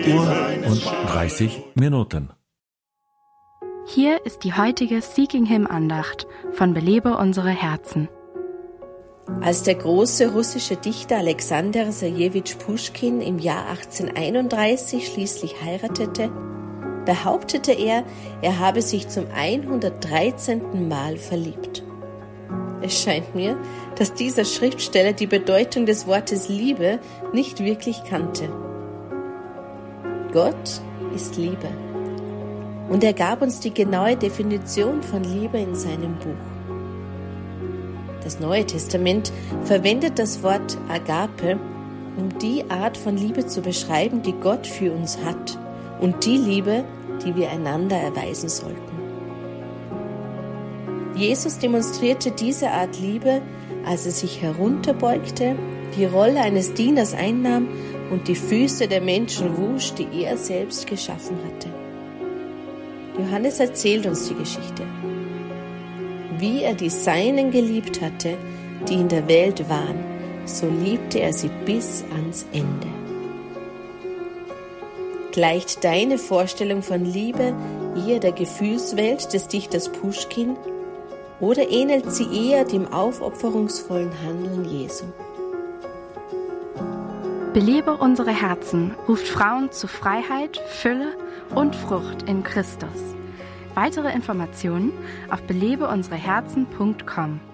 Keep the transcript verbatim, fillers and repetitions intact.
Uhr und dreißig Minuten. Hier ist die heutige Seeking Him Andacht von Belebe unsere Herzen. Als der große russische Dichter Alexander Serjewitsch Puschkin im Jahr achtzehnhunderteinunddreißig schließlich heiratete, behauptete er, er habe sich zum hundertdreizehnten Mal verliebt. Es scheint mir, dass dieser Schriftsteller die Bedeutung des Wortes Liebe nicht wirklich kannte. Gott ist Liebe. Und er gab uns die genaue Definition von Liebe in seinem Buch. Das Neue Testament verwendet das Wort Agape, um die Art von Liebe zu beschreiben, die Gott für uns hat und die Liebe, die wir einander erweisen sollten. Jesus demonstrierte diese Art Liebe, als er sich herunterbeugte, die Rolle eines Dieners einnahm und die Füße der Menschen wusch, die er selbst geschaffen hatte. Johannes erzählt uns die Geschichte. Wie er die Seinen geliebt hatte, die in der Welt waren, so liebte er sie bis ans Ende. Gleicht deine Vorstellung von Liebe eher der Gefühlswelt des Dichters Puschkin oder ähnelt sie eher dem aufopferungsvollen Handeln Jesu? Belebe unsere Herzen ruft Frauen zu Freiheit, Fülle und Frucht in Christus. Weitere Informationen auf belebe unsere herzen punkt com.